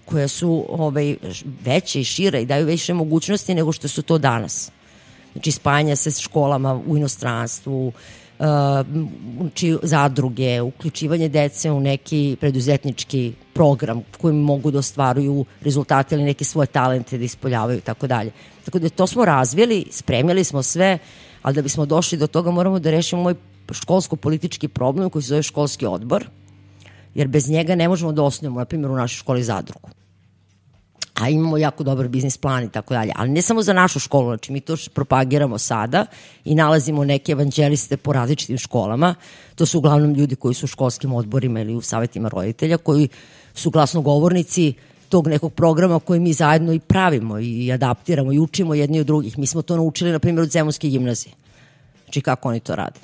koje su veće i šire i daju više mogućnosti nego što su to danas. Znači spajanja se s školama u inostranstvu, zadruge, uključivanje dece u neki preduzetnički program kojim mogu da ostvaruju rezultate ili neke svoje talente da ispoljavaju i tako dalje. Tako da to smo razvili, spremili smo sve, ali da bismo došli do toga moramo da rešimo moj školsko-politički problem koji se zove školski odbor, jer bez njega ne možemo da osnovimo, na primjer, u našoj školi zadrugu. A imamo jako dobar biznis plan i tako dalje. Ali ne samo za našu školu, znači mi to propagiramo sada i nalazimo neke evanđeliste po različitim školama. To su uglavnom ljudi koji su u školskim odborima ili u savetima roditelja, koji su glasnogovornici tog nekog programa koji mi zajedno i pravimo i adaptiramo i učimo jedni od drugih. Mi smo to naučili, na primjer, od Zemunske gimnazije. Znači kako oni to rade.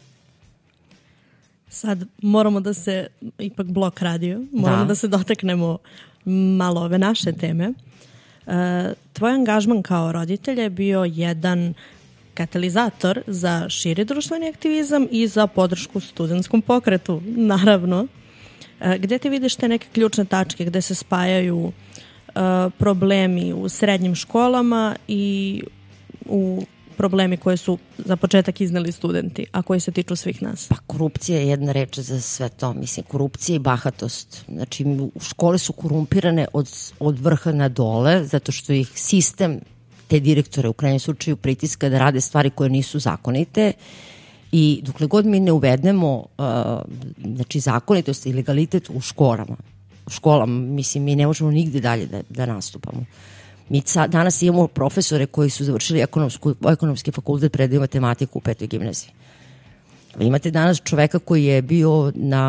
Sad moramo da se, ipak blok radio, moramo da se dotaknemo malo ove naše teme. Tvoj angažman kao roditelja je bio jedan katalizator za širi društveni aktivizam i za podršku studentskom pokretu, naravno. Gde ti vidiš te neke ključne tačke gde se spajaju problemi u srednjim školama i u problemi koje su za početak izneli studenti, a koji se tiču svih nas? Pa korupcija je jedna reč za sve to. Mislim, korupcija i bahatost. Znači, škole su korumpirane od vrha na dole, zato što ih sistem, te direktore u krajnjem slučaju pritiska da rade stvari koje nisu zakonite i dokle god mi ne uvednemo znači, zakonitost i legalitet u školama, mislim, mi ne možemo nigde dalje da nastupamo. Mi danas imamo profesore koji su završili ekonomski fakultet, predaju matematiku u 5. gimnaziji. Vi imate danas čoveka koji je bio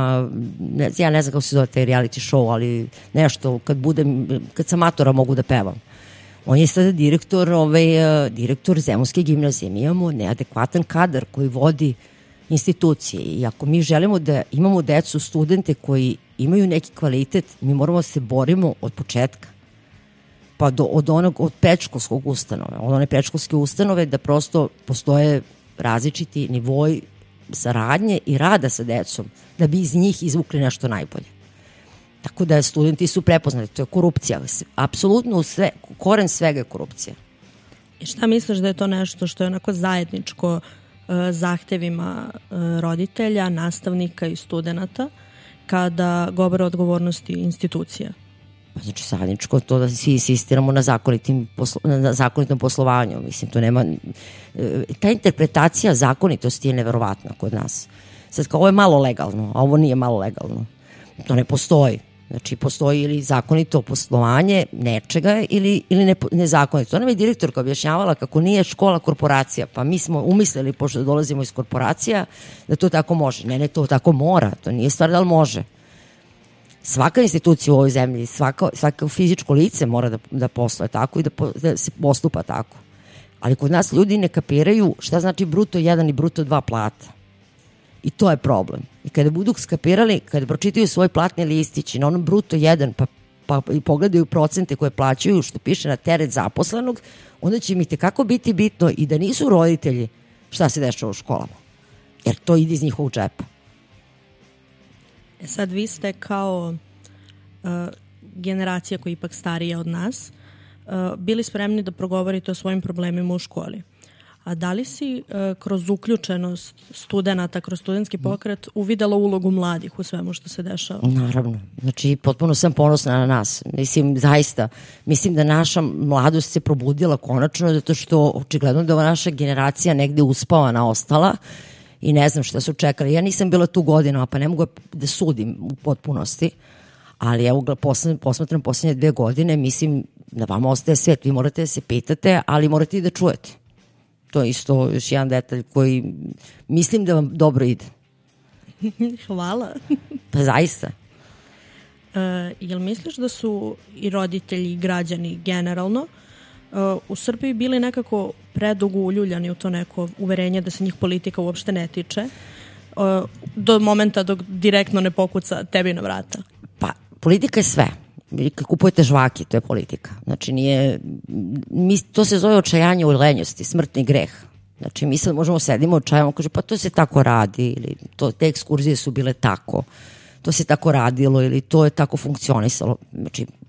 ja ne znam kako se zove taj reality show, ali nešto, kad sam matora mogu da pevam. On je sada direktor Zemunske gimnazije. Mi imamo neadekvatan kadar koji vodi institucije i ako mi želimo da imamo decu, studente koji imaju neki kvalitet, mi moramo da se borimo od početka. Pa od predškolskog ustanove, od one predškolske ustanove da prosto postoje različiti nivoi saradnje i rada sa decom da bi iz njih izvukli nešto najbolje. Tako da studenti su prepoznati, to je korupcija. Apsolutno koren svega je korupcija. I šta misliš da je to nešto što je onako zajedničko zahtevima roditelja, nastavnika i studenta kada govore o odgovornosti institucija? Znači, sadničko to da svi insistiramo na zakonitom poslovanju. Mislim, to nema... Ta interpretacija zakonitosti je neverovatna kod nas. Sad, kao ovo je malo legalno, a ovo nije malo legalno. To ne postoji. Znači, postoji ili zakonito poslovanje nečega ili nezakonito. Ona mi je direktorka objašnjavala kako nije škola korporacija, pa mi smo umislili, pošto dolazimo iz korporacija, da to tako može. Ne, to tako mora. To nije stvar da li može. Svaka institucija u ovoj zemlji, svako fizičko lice mora da posluje tako i da se postupa tako. Ali kod nas ljudi ne kapiraju šta znači bruto 1 i bruto 2 plata. I to je problem. I kada budu skapirali, kada pročitaju svoj platni listić i na onom bruto 1 pa i pogledaju procente koje plaćaju što piše na teret zaposlenog, onda će mi tekako biti bitno i da nisu roditelji šta se dešava u školama. Jer to ide iz njihovog džepa. Sad vi ste kao generacija koja je ipak starija od nas bili spremni da progovorite o svojim problemima u školi. A da li si kroz uključenost studenta, kroz studentski pokret uvidela ulogu mladih u svemu što se dešava? Naravno. Znači, potpuno sam ponosna na nas. Mislim, zaista. Mislim da naša mladost se probudila konačno zato što očigledno da ova naša generacija negde uspavana ostala i ne znam šta su čekali. Ja nisam bila tu godinama, pa ne mogu da sudim u potpunosti, ali evo posmatram poslednje 2 godine, mislim da vama ostaje svet. Vi morate da se pitate, ali morate i da čujete. To je isto još jedan detalj koji mislim da vam dobro ide. Hvala. Pa zaista. Jel misliš da su i roditelji i građani generalno u Srbiji bili nekako predugo uljuljani u to neko uverenje da se njih politika uopšte ne tiče do momenta dok direktno ne pokuca tebi na vrata? Pa, politika je sve. Vi kad kupujete žvaki, to je politika. Znači, to se zove očajanje u lenjosti, smrtni greh. Znači, mi sad možemo sedimo, očajamo, kaže, pa to se tako radi, ili te ekskurzije su bile tako, to se tako radilo, ili to je tako funkcionisalo. Znači,